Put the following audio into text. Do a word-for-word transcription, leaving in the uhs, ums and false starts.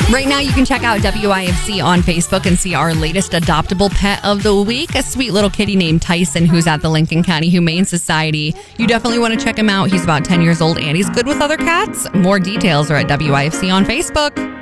Right now, you can check out W I F C on Facebook and see our latest adoptable pet of the week, a sweet little kitty named Tyson who's at the Lincoln County Humane Society. You definitely want to check him out. He's about ten years old and he's good with other cats. More details are at W I F C on Facebook.